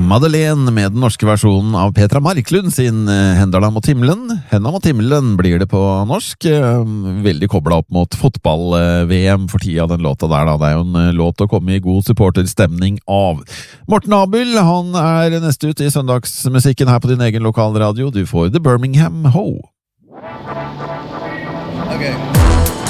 Madeleine med den norske versjonen av Petra Marklund sin Hendala mot himmelen. Henda mot himmelen blir det på norsk. Veldig koblet opp mot fotball-VM for tida, den låta der da. Det er jo en låt å komme i god supporterstemning av. Morten Abel, han er neste ut i søndagsmusikken her på din egen lokalradio. Du får The Birmingham Ho. Okay.